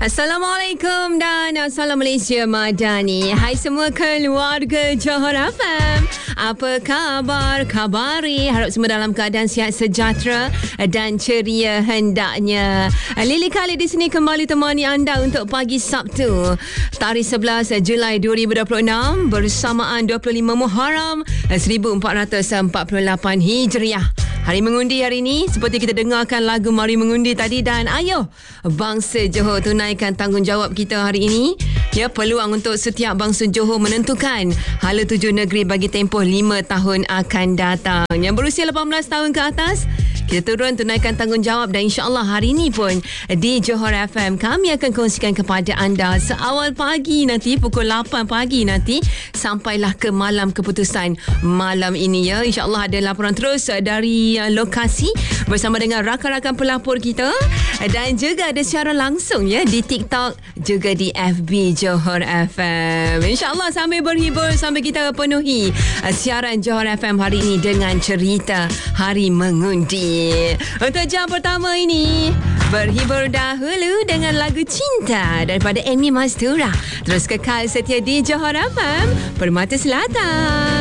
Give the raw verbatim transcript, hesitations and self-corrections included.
Assalamualaikum dan Salam Malaysia Madani. Hai semua keluarga Johor F M. Apa khabar? Khabari. Harap semua dalam keadaan sihat sejahtera dan ceria hendaknya. Lily Khalid di sini kembali temani anda untuk pagi Sabtu, tarikh sebelas Julai dua ribu dua puluh enam bersamaan dua puluh lima Muharram seribu empat ratus empat puluh lapan Hijriah. Hari mengundi hari ini, seperti kita dengarkan lagu Mari Mengundi tadi, dan ayo bangsa Johor tunaikan tanggungjawab kita hari ini. Ya, peluang untuk setiap bangsa Johor menentukan hala tuju negeri bagi tempoh lima tahun akan datang. Yang berusia lapan belas tahun ke atas, kita turun tunaikan tanggungjawab, dan insya-Allah hari ini pun di Johor F M kami akan kongsikan kepada anda seawal pagi nanti pukul lapan pagi nanti sampailah ke malam keputusan malam ini ya. Insya-Allah ada laporan terus dari uh, lokasi bersama dengan rakan-rakan pelapor kita, dan juga ada siaran langsung ya di TikTok juga di F B Johor F M. Insya-Allah sambil berhibur sambil kita penuhi uh, siaran Johor F M hari ini dengan cerita Hari Mengundi. Untuk jam pertama ini, berhibur dahulu dengan lagu Cinta daripada Amy Mastura. Terus kekal setia di Johor F M, Permata Selatan.